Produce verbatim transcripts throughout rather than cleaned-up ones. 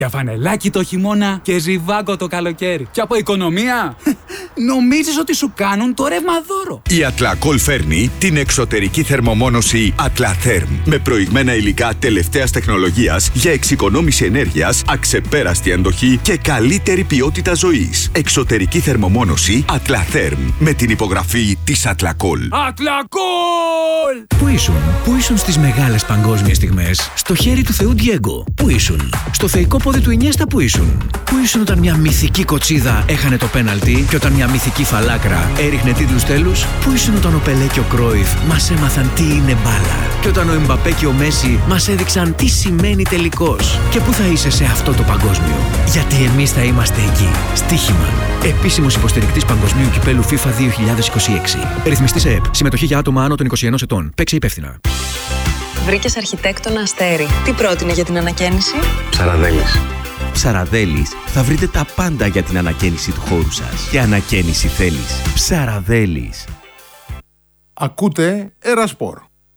Για φανελάκι το χειμώνα και ζιβάγκο το καλοκαίρι. Και από οικονομία, νομίζεις ότι σου κάνουν το ρεύμα δώρο. Η Atlacool φέρνει την εξωτερική θερμομόνωση Atlatherm με προηγμένα υλικά τελευταίας τεχνολογίας για εξοικονόμηση ενέργειας, αξεπέραστη αντοχή και καλύτερη ποιότητα ζωής. Εξωτερική θερμομόνωση Atlatherm με την υπογραφή της Atlacool. Atlacool! Πού ήσουν, πού ήσουν στις μεγάλες παγκόσμιες στιγμές? Στο χέρι του Θεού Διέγκο. Πού ήσουν? Στο θεϊκό πόδι του Ινιέστα που ήσουν? Πού ήσουν όταν μια μυθική κοτσίδα έχανε το πέναλτι και όταν μια μυθική φαλάκρα έριχνε τίτλους τέλους? Πού ήσουν όταν ο Πελέ και ο Κρόιφ μας έμαθαν τι είναι μπάλα? Και όταν ο Εμπαπέ και ο Μέση μας έδειξαν τι σημαίνει τελικός? Και πού θα είσαι σε αυτό το παγκόσμιο? Γιατί εμείς θα είμαστε εκεί. Στοίχημα. Επίσημος υποστηρικτής Παγκοσμίου Κυπέλου FIFA δύο χιλιάδες είκοσι έξι. Ρυθμιστής ΕΕΠ. Συμμετοχή για άτομα άνω των είκοσι ενός ετών. Παίξε υπεύθυνα. Βρήκες αρχιτέκτονα Αστέρι. Τι πρότεινε για την ανακαίνιση? Ψαραδέλης. Ψαραδέλης θα βρείτε τα πάντα για την ανακαίνιση του χώρου σας. Και ανακαίνιση θέλεις. Ψαραδέλης. Ακούτε Ερασπορ.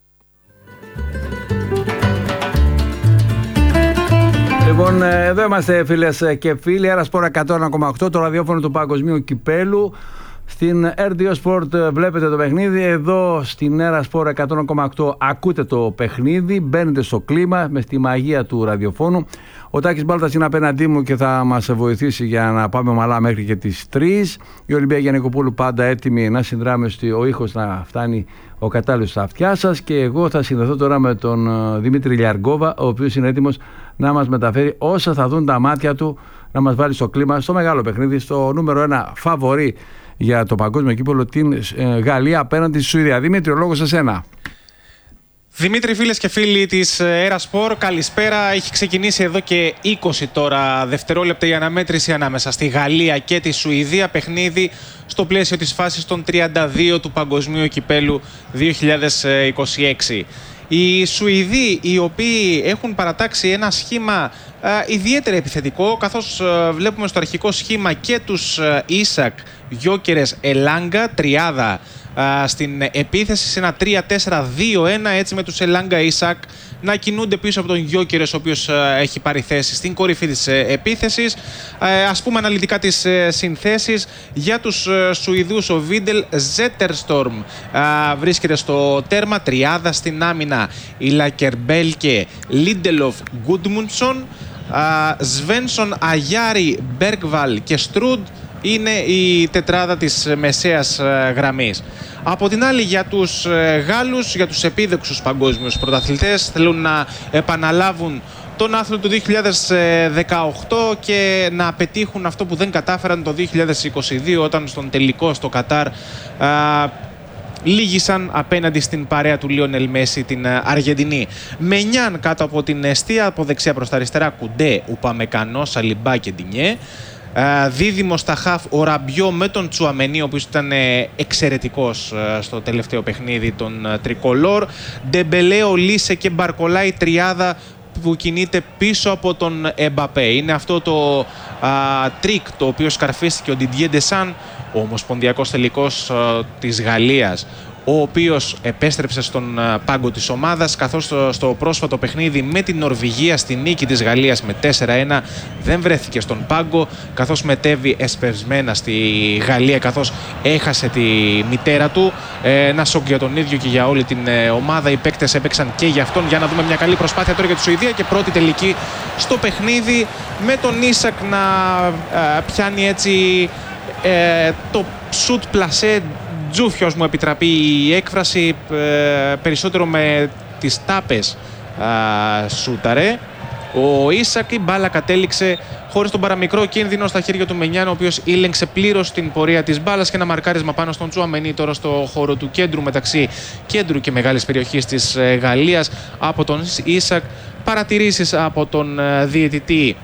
Λοιπόν, εδώ είμαστε φίλες και φίλοι. Ερασπορ εκατό ένα κόμμα οκτώ, το ραδιόφωνο του Παγκοσμίου Κυπέλου. Στην αρ ντι ο Sport βλέπετε το παιχνίδι. Εδώ στην Ερασπορ εκατό ένα κόμμα οκτώ ακούτε το παιχνίδι. Μπαίνετε στο κλίμα με τη μαγεία του ραδιοφώνου. Ο Τάκης Μπάλτας είναι απέναντί μου και θα μας βοηθήσει για να πάμε ομαλά μέχρι και τις τρεις. Η Ολυμπία Γιαννικοπούλου πάντα έτοιμη να συνδράμε ο ήχος να φτάνει ο κατάλληλος στα αυτιά σας. Και εγώ θα συνδεθώ τώρα με τον Δημήτρη Λιαργκόβα, ο οποίος είναι έτοιμος να μας μεταφέρει όσα θα δουν τα μάτια του, να μας βάλει στο κλίμα, στο μεγάλο παιχνίδι, στο νούμερο ένα φαβορί για το παγκόσμιο κύπελλο, την ε, Γαλλία απέναντι στη Σουηδία. Δημήτρη, ο λόγος σε σένα. Δημήτρη, φίλες και φίλοι της Ερασπορ, καλησπέρα. Έχει ξεκινήσει εδώ και είκοσι τώρα δευτερόλεπτα η αναμέτρηση ανάμεσα στη Γαλλία και τη Σουηδία. Παιχνίδι στο πλαίσιο της φάσης των τριάντα δύο του Παγκοσμίου Κυπέλλου δύο χιλιάδες είκοσι έξι. Οι Σουηδοί, οι οποίοι έχουν παρατάξει ένα σχήμα α, ιδιαίτερα επιθετικό, καθώς α, βλέπουμε στο αρχικό σχήμα και τους Ίσακ, Γιόκερες, Ελάγκα, τριάδα α, στην επίθεση σε ένα τρία τέσσερα δύο ένα, έτσι με τους Ελάγκα, Ίσακ να κινούνται πίσω από τον Γιόκερες, ο οποίος α, έχει πάρει θέση στην κορυφή της ε, επίθεσης. Α, ας πούμε αναλυτικά τις ε, συνθέσεις για τους ε, Σουηδούς. Ο Βίντελ Ζέτερστορμ βρίσκεται στο τέρμα, τριάδα στην άμυνα η Λακερμπέλκε, Λίντελοφ, Γκούντμουντσον, Σβένσον, Αγιάρη, Μπέργκβαλ και Στρούντ είναι η τετράδα της μεσαίας γραμμής. Από την άλλη, για τους Γάλλους, για τους επίδεξους παγκόσμιους πρωταθλητές, θέλουν να επαναλάβουν τον άθλο του δύο χιλιάδες δεκαοκτώ και να πετύχουν αυτό που δεν κατάφεραν το δύο χιλιάδες είκοσι δύο, όταν στον τελικό στο Κατάρ α, λύγησαν απέναντι στην παρέα του Λιόνελ Μέση, την Αργεντινή. Μενιάν κάτω από την εστία, από δεξιά προς τα αριστερά Κουντέ, Ουπαμεκανό, Σαλιμπά και Ντινιέ. Δίδυμο στα χαφ ο Ραμπιό με τον Τσουαμενί, ο οποίος ήταν εξαιρετικός στο τελευταίο παιχνίδι των Τρικολόρ. Ντεμπελέ, Ολίσε και Μπαρκολά, η τριάδα που κινείται πίσω από τον Εμπαπέ. Είναι αυτό το α, τρίκ το οποίο σκαρφίστηκε ο Ντιντιέ Ντεσάν, ο ομοσπονδιακός τελικός α, της Γαλλίας, ο οποίος επέστρεψε στον πάγκο της ομάδας, καθώς στο, στο πρόσφατο παιχνίδι με την Νορβηγία, στη νίκη της Γαλλίας με τέσσερα ένα, δεν βρέθηκε στον πάγκο, καθώς μετέβη εσπευσμένα στη Γαλλία, καθώς έχασε τη μητέρα του. Ε, ένα σοκ για τον ίδιο και για όλη την ε, ομάδα. Οι παίκτες έπαιξαν και για αυτόν. Για να δούμε μια καλή προσπάθεια τώρα για τη Σουηδία και πρώτη τελική στο παιχνίδι, με τον Ίσακ να ε, πιάνει έτσι ε, το σουτ πλασέ Τζούφιος, μου επιτραπεί η έκφραση, ε, περισσότερο με τις τάπες ε, σούταρε. Ο Ίσακ, η μπάλα κατέληξε χωρίς τον παραμικρό κίνδυνο στα χέρια του Μενιάν, ο οποίος ήλεγξε πλήρως την πορεία της μπάλας, και ένα μαρκάρισμα πάνω στον Τσουαμενί τώρα στο χώρο του κέντρου, μεταξύ κέντρου και μεγάλης περιοχής της ε, Γαλλίας από τον Ίσακ. Παρατηρήσεις από τον ε, διαιτητή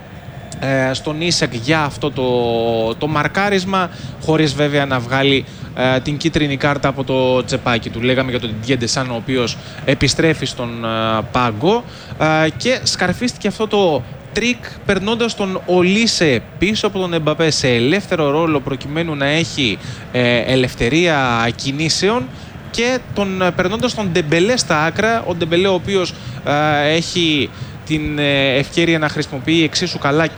στον Ίσακ για αυτό το, το μαρκάρισμα, χωρίς βέβαια να βγάλει ε, την κίτρινη κάρτα από το τσεπάκι του. Λέγαμε για τον Ντιντιέ Ντεσάν, ο οποίος επιστρέφει στον ε, πάγκο ε, και σκαρφίστηκε αυτό το τρίκ περνώντας τον Ολίσε πίσω από τον Εμπαπέ σε ελεύθερο ρόλο, προκειμένου να έχει ε, ελευθερία κινήσεων, και τον ε, περνώντας τον Ντεμπελέ στα άκρα. Ο Ντεμπελέ, ο οποίος ε, έχει την ευκαιρία να χρησιμοποιεί εξίσου καλά